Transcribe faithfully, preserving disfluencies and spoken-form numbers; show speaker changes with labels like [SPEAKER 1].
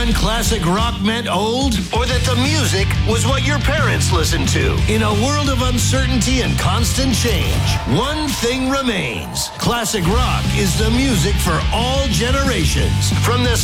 [SPEAKER 1] when classic rock meant old? Or that the music was what your parents listened to? In a world of uncertainty and constant change, one thing remains. Classic rock is the music for all generations. From the